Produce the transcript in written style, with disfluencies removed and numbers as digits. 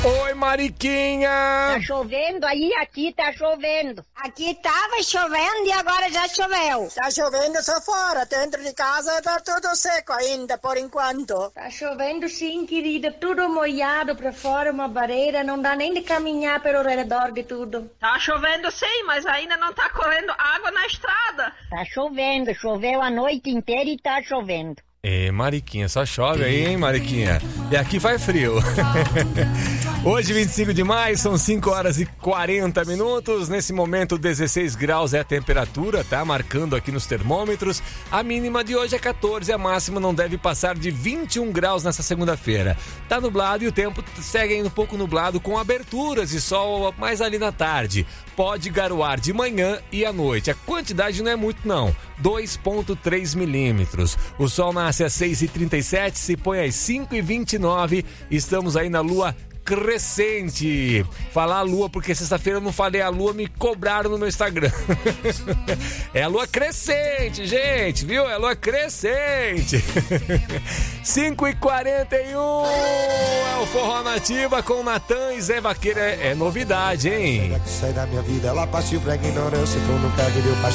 Oi, Mariquinha! Tá chovendo aí? Aqui tá chovendo. Aqui tava chovendo e agora já choveu. Tá chovendo só fora, dentro de casa tá tudo seco ainda, por enquanto. Tá chovendo sim, querida, tudo molhado pra fora, uma barreira, não dá nem de caminhar pelo redor de tudo. Tá chovendo sim, mas ainda não tá correndo água na estrada. Tá chovendo, choveu a noite inteira e tá chovendo. Mariquinha, só chove aí, hein, Mariquinha? E aqui faz frio. Hoje, 25 de maio, são 5 horas e 40 minutos. Nesse momento, 16 graus é a temperatura, tá? Marcando aqui nos termômetros. A mínima de hoje é 14, a máxima não deve passar de 21 graus nessa segunda-feira. Tá nublado e o tempo segue ainda um pouco nublado, com aberturas de sol mais ali na tarde. Pode garoar de manhã e à noite. A quantidade não é muito, não. 2,3 milímetros. O sol nasce às 6h37, se põe às 5h29. Estamos aí na lua crescente. Falar a lua, porque sexta-feira eu não falei a lua, me cobraram no meu Instagram. É a lua crescente, gente, viu? É a lua crescente. 5h41 é o Forró Nativa com Natan e Zé Vaqueiro. É novidade, hein? Sai da minha vida, ela partiu pra ignorância, então não perde meu